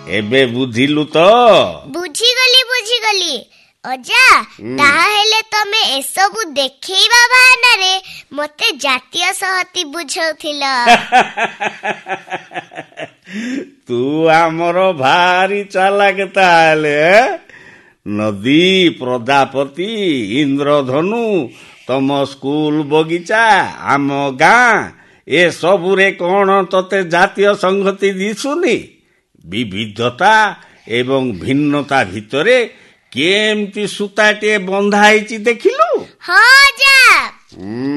ଏବେ ବୁଝିଲୁ ତ? ବୁଝିଗଲି ଅଜା। ତାହେଲେ ତମେ ଏସବୁ ଦେଖେଇବା ବାହାନାରେ ମତେ ଜାତୀୟ ସଂହତି ବୁଝଉଥିଲ। ତୁ ଆମର ଭାରି ଚାଲାକ ତାହେଲେ। ନଦୀ, ପ୍ରଜାପତି, ଇନ୍ଦ୍ରଧନୁ, ତମ ସ୍କୁଲ ବଗିଚା, ଆମ ଗାଁ, ଏସବୁରେ କ'ଣ ତତେ ଜାତୀୟ ସଂହତି ଦିଶୁନି? ବିବିଧତା ଏବଂ ଭିନ୍ନତା ଭିତରେ କେମିତି ସୂତାଟିଏ ବନ୍ଧା ହେଇଛି ଦେଖିଲୁ? ହଁ ଅଜା।